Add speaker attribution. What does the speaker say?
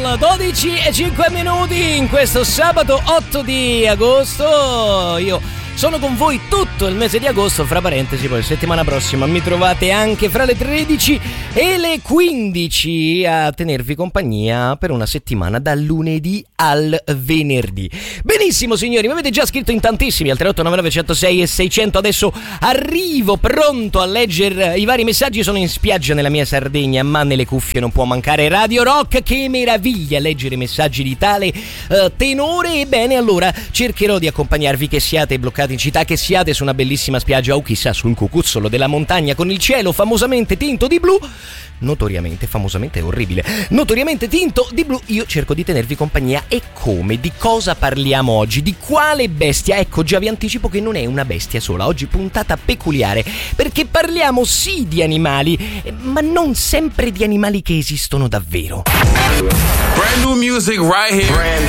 Speaker 1: Sono 12:05 in questo sabato 8 di agosto. Io sono con voi tutto il mese di agosto, fra parentesi poi settimana prossima mi trovate anche fra le 13 e le 15 a tenervi compagnia per una settimana dal lunedì al venerdì. Benissimo signori, mi avete già scritto in tantissimi al 3899 106 e 600. Adesso arrivo pronto a leggere i vari messaggi. Sono in spiaggia nella mia Sardegna, ma nelle cuffie non può mancare Radio Rock. Che meraviglia leggere messaggi di tale tenore. Ebbene, allora cercherò di accompagnarvi, che siate bloccati in città, che siate su una bellissima spiaggia o chissà sul cucuzzolo della montagna con il cielo famosamente tinto di blu, famosamente orribile, notoriamente tinto di blu. Io cerco di tenervi compagnia. E come? Di cosa parliamo oggi? Di quale bestia? Ecco, già vi anticipo che non è una bestia sola. Oggi puntata peculiare, perché parliamo sì di animali, ma non sempre di animali che esistono davvero.
Speaker 2: Brand new music right here.